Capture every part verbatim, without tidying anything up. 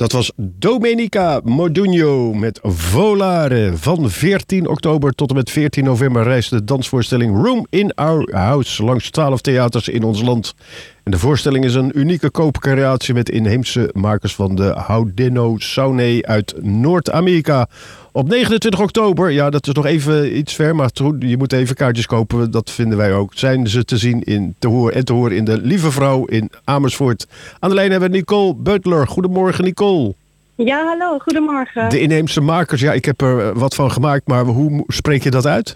Dat was Domenica Modugno met Volare. Van veertien oktober tot en met veertien november reist de dansvoorstelling Room in Our House langs twaalf theaters in ons land. En de voorstelling is een unieke koopcreatie met inheemse makers van de Haudenosaunee uit Noord-Amerika. Op negenentwintig oktober, ja dat is nog even iets ver, maar je moet even kaartjes kopen, dat vinden wij ook. Zijn ze te zien in, te horen en te horen in de Lieve Vrouw in Amersfoort. Aan de lijn hebben we Nicole Butler. Goedemorgen Nicole. Ja, hallo, goedemorgen. De inheemse makers, ja ik heb er wat van gemaakt, maar hoe spreek je dat uit?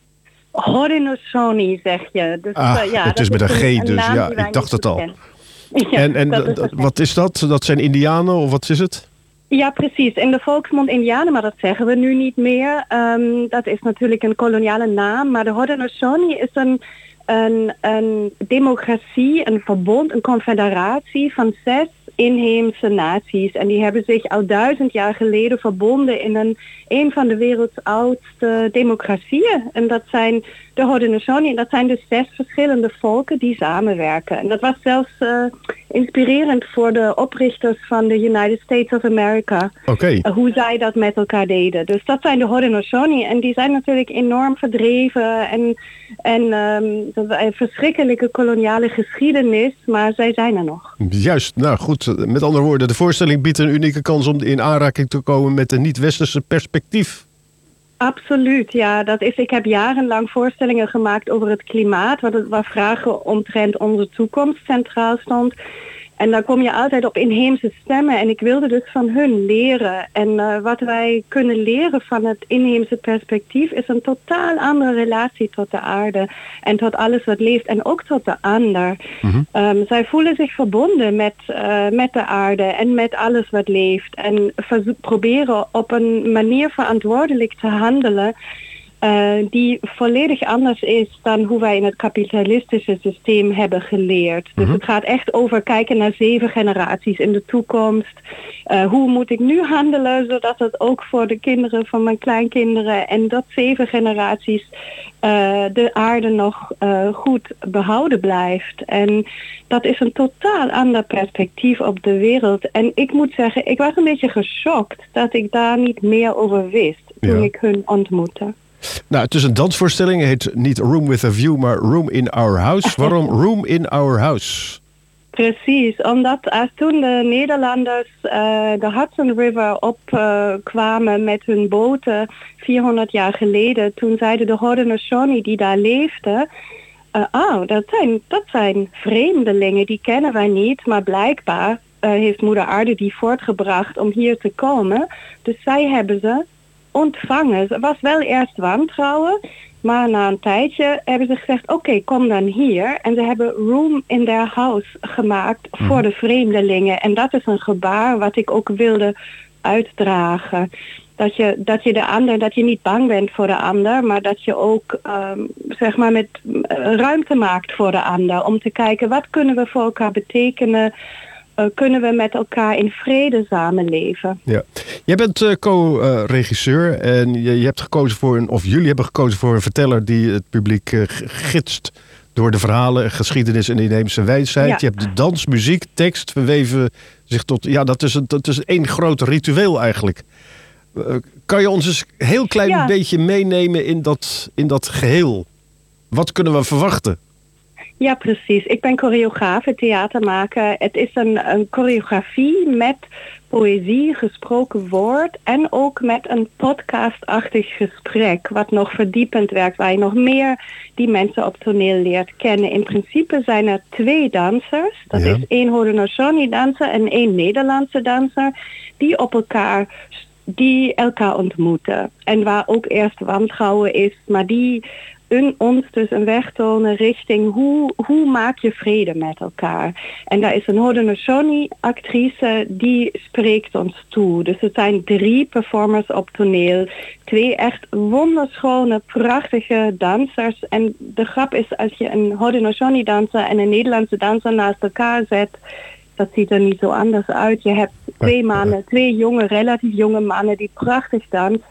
Haudenosaunee zeg je. Dus, ah, uh, ja, het is met een G, een dus ja, ik dacht het al. Ja, en en dat d- wat is dat? Dat zijn Indianen of wat is het? Ja, precies. In de volksmond Indianen, maar dat zeggen we nu niet meer. Um, dat is natuurlijk een koloniale naam, maar de Haudenosaunee is een, een, een democratie, een verbond, een confederatie van zes inheemse naties. En die hebben zich al duizend jaar geleden verbonden in een, een van de werelds oudste democratieën. En dat zijn de Haudenosaunee. En dat zijn dus zes verschillende volken die samenwerken. En dat was zelfs uh, inspirerend voor de oprichters van de United States of America. Okay. Uh, hoe zij dat met elkaar deden. Dus dat zijn de Haudenosaunee. En die zijn natuurlijk enorm verdreven. En, en um, dat is een verschrikkelijke koloniale geschiedenis. Maar zij zijn er nog. Juist, nou goed. Met andere woorden, de voorstelling biedt een unieke kans om in aanraking te komen met een niet-westerse perspectief. Absoluut, ja. Dat is, ik heb jarenlang voorstellingen gemaakt over het klimaat, waar, het, waar vragen omtrent onze toekomst centraal stond. En daar kom je altijd op inheemse stemmen. En ik wilde dus van hun leren. En uh, wat wij kunnen leren van het inheemse perspectief is een totaal andere relatie tot de aarde. En tot alles wat leeft. En ook tot de ander. Mm-hmm. Um, zij voelen zich verbonden met, uh, met de aarde en met alles wat leeft. En verzo- proberen op een manier verantwoordelijk te handelen. Uh, die volledig anders is dan hoe wij in het kapitalistische systeem hebben geleerd. Dus mm-hmm. het gaat echt over kijken naar zeven generaties in de toekomst. Uh, hoe moet ik nu handelen, zodat het ook voor de kinderen van mijn kleinkinderen en dat zeven generaties uh, de aarde nog uh, goed behouden blijft. En dat is een totaal ander perspectief op de wereld. En ik moet zeggen, ik was een beetje geschokt dat ik daar niet meer over wist toen ja. ik hun ontmoette. Nou, het is een dansvoorstelling. Het heet niet Room with a View, maar Room in Our House. Waarom Room in Our House? Precies, omdat als toen de Nederlanders uh, de Hudson River opkwamen uh, met hun boten vierhonderd jaar geleden, toen zeiden de Haudenosaunee die daar leefden, uh, oh, dat zijn, dat zijn vreemdelingen, die kennen wij niet, maar blijkbaar uh, heeft moeder aarde die voortgebracht om hier te komen. Dus zij hebben ze ontvangen. Het was wel eerst wantrouwen, maar na een tijdje hebben ze gezegd, oké, okay, kom dan hier. En ze hebben room in their house gemaakt mm. voor de vreemdelingen. En dat is een gebaar wat ik ook wilde uitdragen. Dat je, dat je de ander, dat je niet bang bent voor de ander, maar dat je ook um, zeg maar met uh, ruimte maakt voor de ander. Om te kijken, wat kunnen we voor elkaar betekenen? Uh, kunnen we met elkaar in vrede samenleven. Ja. Jij bent uh, co-regisseur en je, je hebt gekozen voor een, of jullie hebben gekozen voor een verteller die het publiek uh, gidst door de verhalen, geschiedenis en inheemse wijsheid. Ja. Je hebt de dans, muziek, tekst verweven zich tot, ja, dat is een, dat is één groot ritueel eigenlijk. Uh, kan je ons eens een heel klein ja. beetje meenemen in dat, in dat geheel? Wat kunnen we verwachten? Ja, precies. Ik ben choreografe, theatermaker. Het is een, een choreografie met poëzie, gesproken woord en ook met een podcastachtig gesprek, wat nog verdiepend werkt, waar je nog meer die mensen op toneel leert kennen. In principe zijn er twee dansers. Dat ja. is één Haudenosaunee danser en één Nederlandse danser, die op elkaar, die elkaar ontmoeten. En waar ook eerst wantrouwen is, maar die in ons dus een weg tonen richting hoe, hoe maak je vrede met elkaar. En daar is een Haudenosaunee actrice die spreekt ons toe. Dus het zijn drie performers op toneel. Twee echt wonderschone, prachtige dansers. En de grap is, als je een Haudenosaunee danser en een Nederlandse danser naast elkaar zet, dat ziet er niet zo anders uit. Je hebt twee mannen, twee jonge, relatief jonge mannen die prachtig dansen.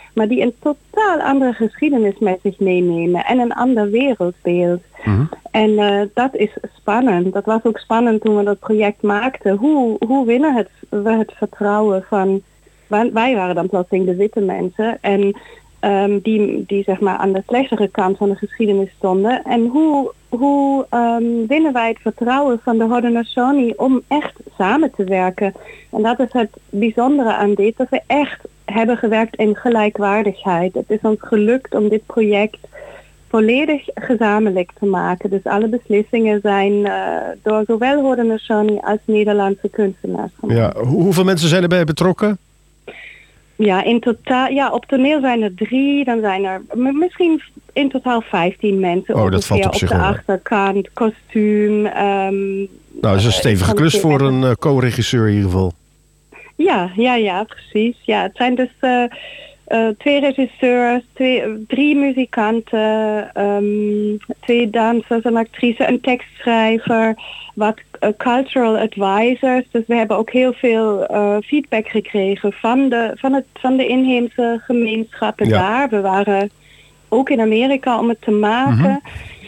maar die een totaal andere geschiedenis met zich meenemen en een ander wereldbeeld. Mm-hmm. En uh, dat is spannend. Dat was ook spannend toen we dat project maakten. Hoe, hoe winnen het, we het vertrouwen van... Wij waren dan plotseling de witte mensen en um, die, die zeg maar aan de slechtere kant van de geschiedenis stonden. En hoe, hoe um, winnen wij het vertrouwen van de Haudenosaunee om echt samen te werken? En dat is het bijzondere aan dit, dat we echt hebben gewerkt in gelijkwaardigheid. Het is ons gelukt om dit project volledig gezamenlijk te maken. Dus alle beslissingen zijn uh, door zowel Haudenosaunee als Nederlandse kunstenaars gemaakt. Ja, hoeveel mensen zijn erbij betrokken? Ja, in totaal, ja, op toneel zijn er drie, dan zijn er m- misschien in totaal vijftien mensen. Oh, dat valt op, op zich de wel. Achterkant, kostuum. Um, nou, dat is een stevige klus uh, voor een uh, co-regisseur in ieder geval. Ja, ja, ja, precies. Ja, het zijn dus uh, uh, twee regisseurs, twee, drie muzikanten, um, twee dansers, een actrice, een tekstschrijver, wat uh, cultural advisors. Dus we hebben ook heel veel uh, feedback gekregen van de, van, het, van de inheemse gemeenschappen ja. daar. We waren ook in Amerika om het te maken. Mm-hmm.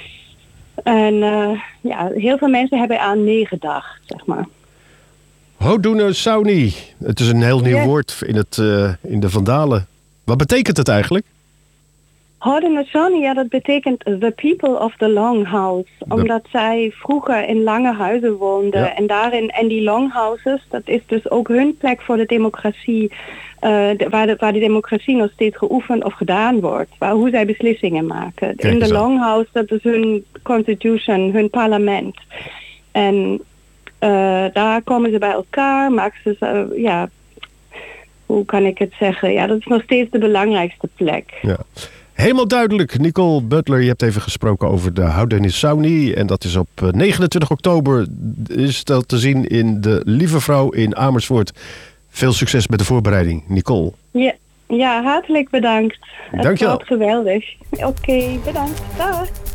En uh, ja, heel veel mensen hebben aan meegedacht, zeg maar. Haudenosaunee. Het is een heel nieuw yes. woord in, het, uh, in de Vandalen. Wat betekent het eigenlijk? Haudenosaunee, ja, dat betekent the people of the longhouses. De... Omdat zij vroeger in lange huizen woonden. Ja. En daarin, en die longhouses, dat is dus ook hun plek voor de democratie. Uh, de, waar, de, waar de democratie nog steeds geoefend of gedaan wordt. Waar, hoe zij beslissingen maken. Kijk in de longhouse, dat is hun constitution, hun parlement. En uh, daar komen ze bij elkaar, maken ze, uh, ja... Hoe kan ik het zeggen? Ja, dat is nog steeds de belangrijkste plek. Ja. Helemaal duidelijk. Nicole Butler, je hebt even gesproken over de Haudenosaunee. En dat is op negenentwintig oktober is dat te zien in de Lieve Vrouw in Amersfoort. Veel succes met de voorbereiding, Nicole. Ja, ja hartelijk bedankt. Dank je wel. Het was geweldig. Oké, okay, bedankt. Dag.